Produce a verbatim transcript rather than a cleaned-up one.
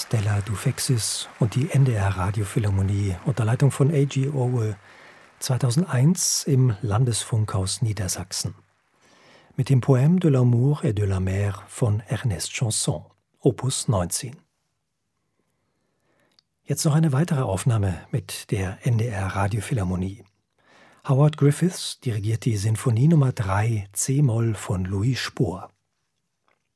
Stella Dufexis und die N D R Radiophilharmonie unter Leitung von A G Owe zweitausendeins im Landesfunkhaus Niedersachsen. Mit dem Poème de l'amour et de la mer von Ernest Chansson, Opus neunzehn. Jetzt noch eine weitere Aufnahme mit der N D R Radiophilharmonie. Howard Griffiths dirigiert die Sinfonie Nummer drei C-Moll von Louis Spohr.